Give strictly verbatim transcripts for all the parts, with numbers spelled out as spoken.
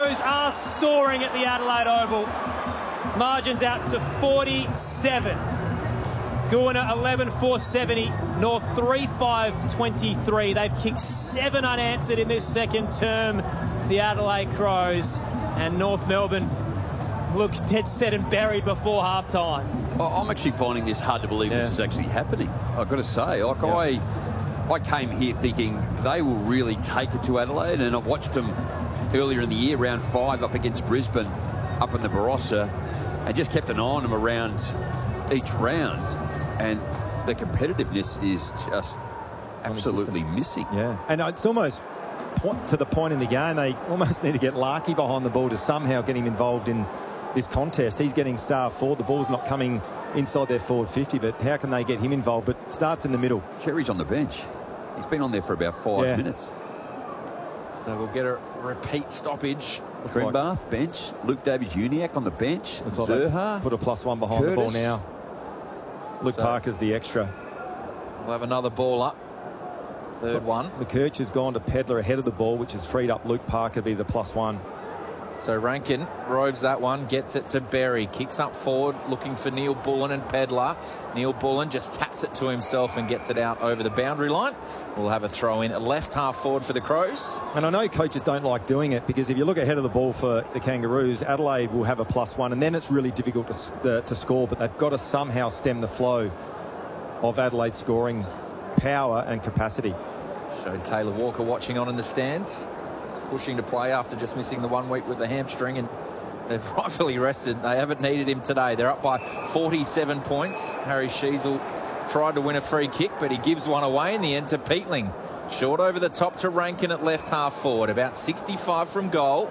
Kangaroos are soaring at the Adelaide Oval. Margins out to forty-seven. Goona eleven four seventy, North three five twenty-three. They've kicked seven unanswered in this second term, the Adelaide Crows, and North Melbourne looks dead set and buried before half-time. I'm actually finding this hard to believe yeah. this is actually happening. I've got to say, like yeah. I, I came here thinking they will really take it to Adelaide, and I've watched them earlier in the year, round five up against Brisbane, up in the Barossa, and just kept an eye on them around each round. And the competitiveness is just absolutely missing. Yeah, and it's almost point, to the point in the game, they almost need to get Larkey behind the ball to somehow get him involved in this contest. He's getting star forward. The ball's not coming inside their forward fifty, but how can they get him involved? But starts in the middle. Cherry's on the bench. He's been on there for about five yeah. minutes. So we'll get a repeat stoppage. Trembath, like, bench. Luke Davies-Uniacke on the bench. Zurhaar. Like put a plus one behind Curtis. the ball now. Luke so, Parker's the extra. We'll have another ball up. Third so one. McKerch has gone to Pedler ahead of the ball, which has freed up Luke Parker to be the plus one. So Rankin roves that one, gets it to Berry, kicks up forward, looking for Neil Bullen and Pedler. Neil Bullen just taps it to himself and gets it out over the boundary line. We'll have a throw in at left half forward for the Crows. And I know coaches don't like doing it, because if you look ahead of the ball for the Kangaroos, Adelaide will have a plus one, and then it's really difficult to, uh, to score, but they've got to somehow stem the flow of Adelaide's scoring power and capacity. Showed Taylor Walker watching on in the stands. He's pushing to play after just missing the one week with the hamstring, and they've rightfully rested. They haven't needed him today. They're up by forty-seven points. Harry Sheasel tried to win a free kick, but he gives one away in the end to Peatling. Short over the top to Rankin at left half forward. About sixty-five from goal.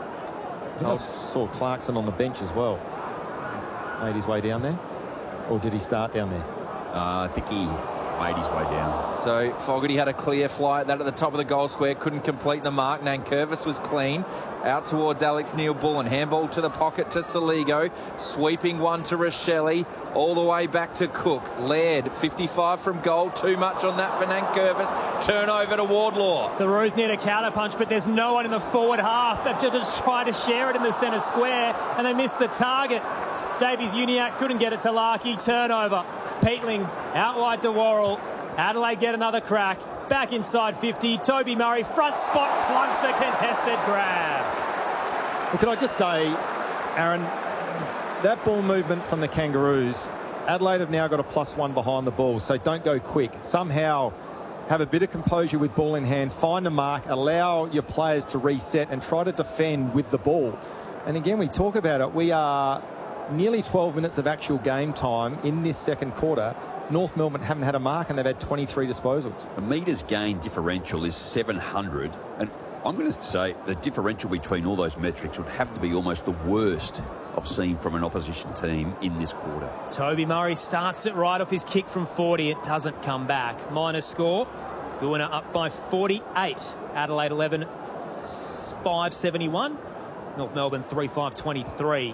I saw Clarkson on the bench as well. Made his way down there? Or did he start down there? Uh, I think he made his way down. So Fogarty had a clear flight. That at the top of the goal square. Couldn't complete the mark. Nankervis was clean. Out towards Alex Neil-Bullen. Handball to the pocket to Saligo. Sweeping one to Rochelle. All the way back to Cook. Laird, fifty-five from goal. Too much on that for Nankervis. Turnover to Wardlaw. The Roos need a counter punch, but there's no one in the forward half. They've just tried to share it in the centre square, and they missed the target. Davies-Uniacke couldn't get it to Larkey. Turnover. Peatling out wide to Worrell. Adelaide get another crack. Back inside fifty. Toby Murray, front spot, clunks a contested grab. Well, can I just say, Aaron, that ball movement from the Kangaroos, Adelaide have now got a plus one behind the ball, so don't go quick. Somehow have a bit of composure with ball in hand, find a mark, allow your players to reset and try to defend with the ball. And again, we talk about it. We are nearly twelve minutes of actual game time in this second quarter. North Melbourne haven't had a mark, and they've had twenty-three disposals. The metres gain differential is seven hundred, and I'm going to say the differential between all those metrics would have to be almost the worst I've seen from an opposition team in this quarter. Toby Murray starts it right off his kick from forty. It doesn't come back. Minor score. Goona up by forty-eight. Adelaide eleven five seventy-one. North Melbourne three five twenty-three.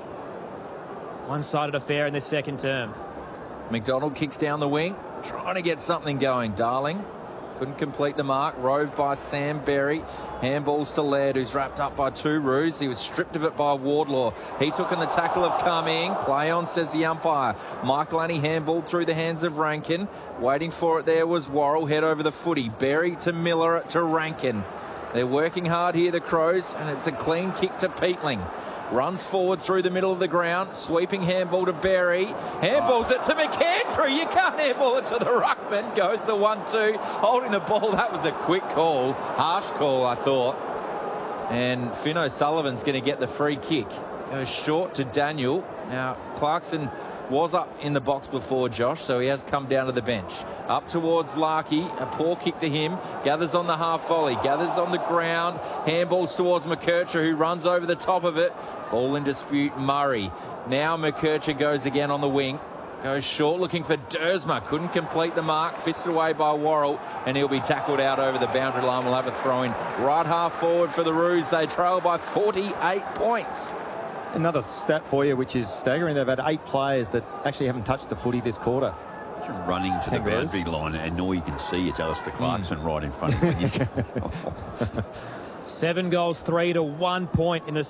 One-sided affair in this second term. McDonald kicks down the wing, trying to get something going. Darling couldn't complete the mark. Roved by Sam Berry. Handballs to Laird, who's wrapped up by two Roos. He was stripped of it by Wardlaw. He took in the tackle of Cumming. Play on, says the umpire. Michael Annie handballed through the hands of Rankin. Waiting for it there was Worrell. Head over the footy. Berry to Miller to Rankin. They're working hard here, the Crows, and it's a clean kick to Peatling. Runs forward through the middle of the ground. Sweeping handball to Berry. Handballs it to McAndrew. You can't handball it to the ruckman. Goes the one two. Holding the ball. That was a quick call. Harsh call, I thought. And Finn O'Sullivan's going to get the free kick. Goes short to Daniel. Now, Clarkson was up in the box before, Josh, so he has come down to the bench. Up towards Larkey, a poor kick to him. Gathers on the half volley, gathers on the ground. Handballs towards McKercher, who runs over the top of it. Ball in dispute, Murray. Now McKercher goes again on the wing. Goes short, looking for Dersma. Couldn't complete the mark. Fisted away by Worrell, and he'll be tackled out over the boundary line. We'll have a throw in right half forward for the Roos. They trail by forty-eight points. Another stat for you, which is staggering. They've had eight players that actually haven't touched the footy this quarter. Running to Kangaroos. The boundary line, and all you can see is Alistair Clarkson mm. right in front of you. Seven goals, three to one point in the